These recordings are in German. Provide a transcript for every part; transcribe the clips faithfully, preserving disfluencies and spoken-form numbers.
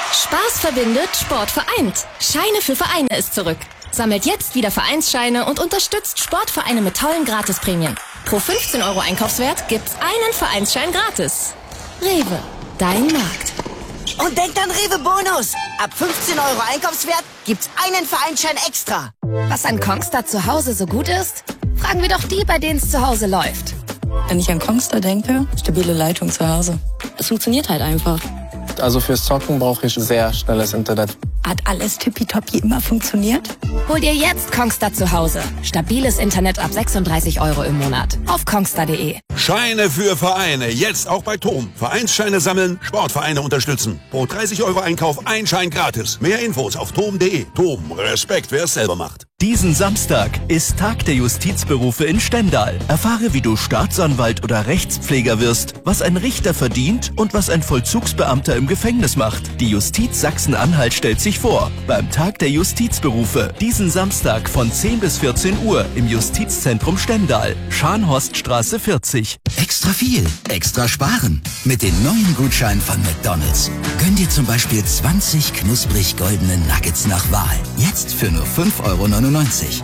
Spaß verbindet, Sport vereint. Scheine für Vereine ist zurück. Sammelt jetzt wieder Vereinsscheine und unterstützt Sportvereine mit tollen Gratisprämien. Pro fünfzehn Euro Einkaufswert gibt's einen Vereinsschein gratis. Rewe, dein Markt. Und denkt an Rewe Bonus. Ab fünfzehn Euro Einkaufswert gibt's einen Vereinsschein extra. Was an Kongstar zu Hause so gut ist? Fragen wir doch die, bei denen es zu Hause läuft. Wenn ich an Kongstar denke, stabile Leitung zu Hause. Es funktioniert halt einfach. Also fürs Zocken brauche ich sehr schnelles Internet. Hat alles tippitoppi immer funktioniert? Hol dir jetzt Kongstar zu Hause. Stabiles Internet ab sechsunddreißig Euro im Monat. Auf kongstar punkt de. Scheine für Vereine. Jetzt auch bei Tom. Vereinsscheine sammeln, Sportvereine unterstützen. Pro dreißig Euro Einkauf ein Schein gratis. Mehr Infos auf tom punkt de. Tom, Respekt, wer es selber macht. Diesen Samstag ist Tag der Justizberufe in Stendal. Erfahre, wie du Staatsanwalt oder Rechtspfleger wirst, was ein Richter verdient und was ein Vollzugsbeamter im Gefängnis macht. Die Justiz Sachsen-Anhalt stellt sich vor beim Tag der Justizberufe. Diesen Samstag von zehn bis vierzehn Uhr im Justizzentrum Stendal. Scharnhorststraße vierzig. Extra viel, extra sparen. Mit den neuen Gutscheinen von McDonald's. Gönn dir zum Beispiel zwanzig knusprig goldene Nuggets nach Wahl. Jetzt für nur fünf Euro neunundneunzig.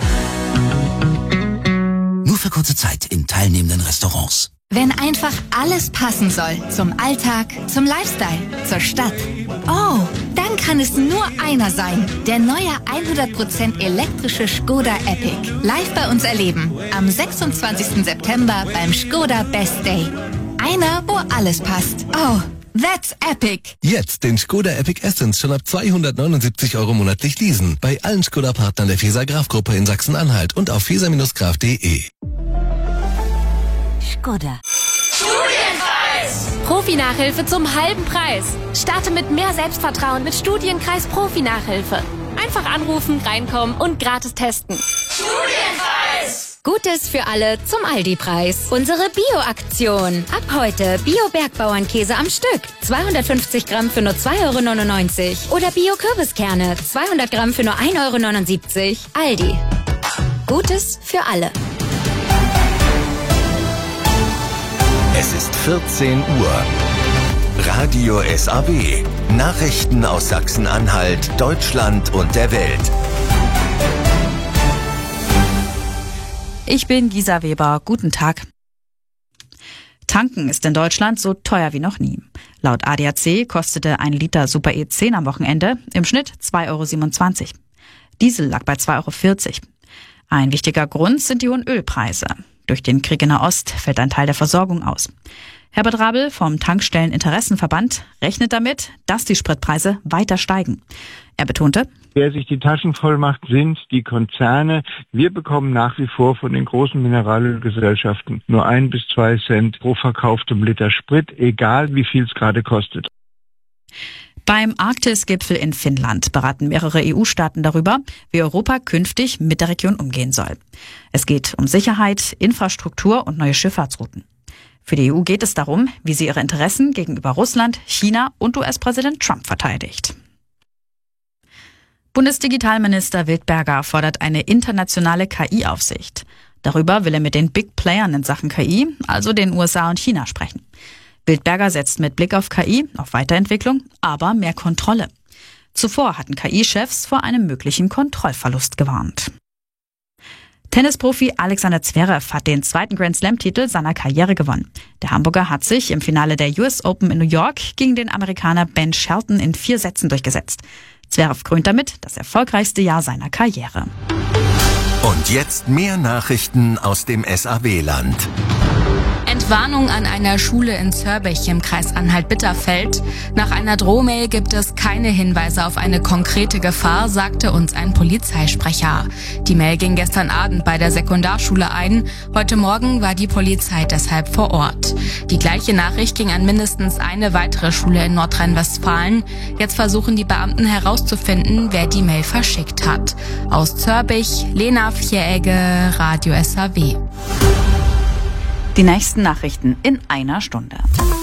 Nur für kurze Zeit in teilnehmenden Restaurants. Wenn einfach alles passen soll. Zum Alltag, zum Lifestyle, zur Stadt. Oh, dann kann es nur einer sein. Der neue hundert Prozent elektrische Skoda Epic. Live bei uns erleben. Am sechsundzwanzigsten September beim Skoda Best Day. Einer, wo alles passt. Oh, that's epic. Jetzt den Skoda Epic Essence schon ab zweihundertneunundsiebzig Euro monatlich leasen. Bei allen Skoda-Partnern der Feser-Graf-Gruppe in Sachsen-Anhalt und auf feser Bindestrich graf punkt de. Skoda. Studienkreis! Profi-Nachhilfe zum halben Preis. Starte mit mehr Selbstvertrauen mit Studienkreis Profi-Nachhilfe. Einfach anrufen, reinkommen und gratis testen. Studienkreis! Gutes für alle zum Aldi-Preis. Unsere Bio-Aktion. Ab heute Bio-Bergbauernkäse am Stück. zweihundertfünfzig Gramm für nur zwei Euro neunundneunzig. Oder Bio-Kürbiskerne. zweihundert Gramm für nur ein Euro neunundsiebzig. Aldi. Gutes für alle. Es ist vierzehn Uhr. Radio S A W. Nachrichten aus Sachsen-Anhalt, Deutschland und der Welt. Ich bin Gisa Weber. Guten Tag. Tanken ist in Deutschland so teuer wie noch nie. Laut A D A C kostete ein Liter Super E zehn am Wochenende im Schnitt zwei Euro siebenundzwanzig. Diesel lag bei zwei Euro vierzig. Ein wichtiger Grund sind die hohen Ölpreise. Durch den Krieg in Nahost fällt ein Teil der Versorgung aus. Herbert Rabel vom Tankstelleninteressenverband rechnet damit, dass die Spritpreise weiter steigen. Er betonte: Wer sich die Taschen voll macht, sind die Konzerne. Wir bekommen nach wie vor von den großen Mineralölgesellschaften nur ein bis zwei Cent pro verkauftem Liter Sprit, egal wie viel es gerade kostet. Beim Arktis-Gipfel in Finnland beraten mehrere E U-Staaten darüber, wie Europa künftig mit der Region umgehen soll. Es geht um Sicherheit, Infrastruktur und neue Schifffahrtsrouten. Für die E U geht es darum, wie sie ihre Interessen gegenüber Russland, China und U S-Präsident Trump verteidigt. Bundesdigitalminister Wildberger fordert eine internationale K I-Aufsicht. Darüber will er mit den Big Playern in Sachen K I, also den U S A und China, sprechen. Wildberger setzt mit Blick auf K I auf Weiterentwicklung, aber mehr Kontrolle. Zuvor hatten K I-Chefs vor einem möglichen Kontrollverlust gewarnt. Tennisprofi Alexander Zverev hat den zweiten Grand-Slam-Titel seiner Karriere gewonnen. Der Hamburger hat sich im Finale der U S Open in New York gegen den Amerikaner Ben Shelton in vier Sätzen durchgesetzt. Zverev krönt damit das erfolgreichste Jahr seiner Karriere. Und jetzt mehr Nachrichten aus dem S A W-Land. Entwarnung an einer Schule in Zörbich im Kreis Anhalt-Bitterfeld. Nach einer Drohmail gibt es keine Hinweise auf eine konkrete Gefahr, sagte uns ein Polizeisprecher. Die Mail ging gestern Abend bei der Sekundarschule ein. Heute Morgen war die Polizei deshalb vor Ort. Die gleiche Nachricht ging an mindestens eine weitere Schule in Nordrhein-Westfalen. Jetzt versuchen die Beamten herauszufinden, wer die Mail verschickt hat. Aus Zörbich, Lena Vieregge, Radio S A W. Die nächsten Nachrichten in einer Stunde.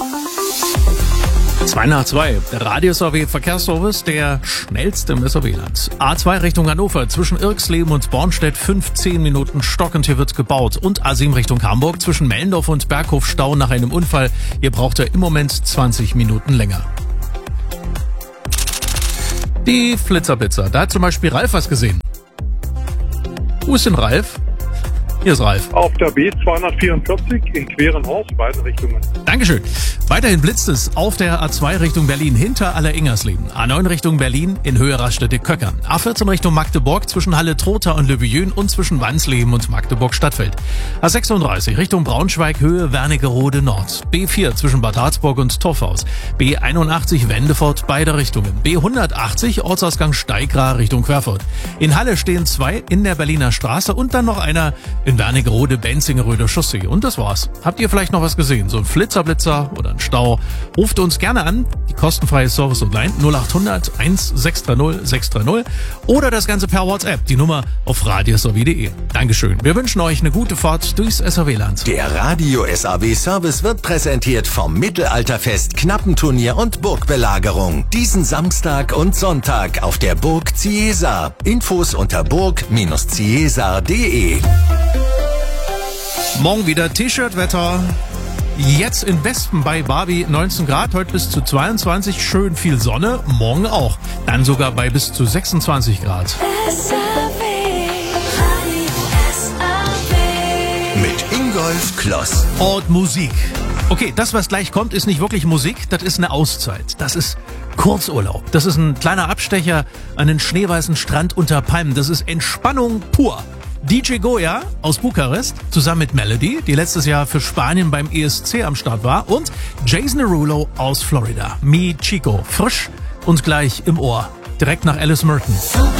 Zwei nach zwei. Der Radio S A W Verkehrsservice, der schnellste im S A W-Land. A zwei Richtung Hannover, zwischen Irksleben und Bornstedt fünfzehn Minuten stockend, hier wird gebaut. Und A sieben Richtung Hamburg, zwischen Mellendorf und Berghof Stau nach einem Unfall. Hier braucht er im Moment zwanzig Minuten länger. Die Flitzerblitzer. Da hat zum Beispiel Ralf was gesehen. Wo ist denn Ralf? Hier ist Ralf. Auf der B zweihundertvierundvierzig in Querenhorst, beide Richtungen. Dankeschön. Weiterhin blitzt es auf der A zwei Richtung Berlin hinter Aller-Ingersleben. A neun Richtung Berlin in Höhe Raststätte-Köckern. A vierzehn Richtung Magdeburg zwischen Halle-Trotha und Löwen und zwischen Wansleben und Magdeburg-Stadtfeld. A sechsunddreißig Richtung Braunschweig Höhe Wernigerode Nord. B vier zwischen Bad Harzburg und Torfhaus. B einundachtzig Wendefort beide Richtungen. B hundertachtzig Ortsausgang Steigra Richtung Querfurt. In Halle stehen zwei in der Berliner Straße und dann noch einer in Wernigerode Benzingeröder Chaussee. Und das war's. Habt ihr vielleicht noch was gesehen? So ein Flitzerblitzer oder ein Stau? Ruft uns gerne an. Die kostenfreie Service und Line null acht hundert sechs drei null sechs drei null oder das Ganze per WhatsApp. Die Nummer auf radios punkt de. Dankeschön. Wir wünschen euch eine gute Fahrt durchs S A W-Land. Der Radio S A W-Service wird präsentiert vom Mittelalterfest, Knappenturnier und Burgbelagerung. Diesen Samstag und Sonntag auf der Burg Ciesar. Infos unter burg Bindestrich ciesar punkt de. Morgen wieder T-Shirt-Wetter. Jetzt in Wespen bei Barbie neunzehn Grad, heute bis zu zweiundzwanzig, schön viel Sonne, morgen auch. Dann sogar bei bis zu sechsundzwanzig Grad. Mit Ingolf Kloss. Und Musik. Okay, das, was gleich kommt, ist nicht wirklich Musik, das ist eine Auszeit. Das ist Kurzurlaub. Das ist ein kleiner Abstecher an den schneeweißen Strand unter Palmen. Das ist Entspannung pur. D J Goya aus Bukarest zusammen mit Melody, die letztes Jahr für Spanien beim E S C am Start war, und Jason Derulo aus Florida. Mi Chico, frisch und gleich im Ohr, direkt nach Alice Merton.